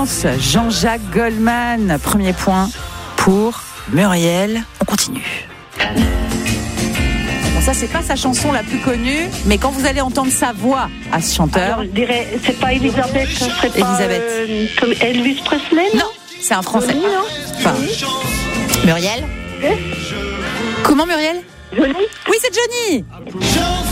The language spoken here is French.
Jean-Jacques Goldman, premier point pour Muriel. On continue. Bon, ça, c'est pas sa chanson la plus connue, mais quand vous allez entendre sa voix à ce chanteur... Alors, je dirais, c'est pas Elisabeth, ce serait pas comme Elvis Presley, non, c'est un Français. Johnny, non Enfin, Muriel. Comment Muriel? Johnny. Oui, c'est Johnny.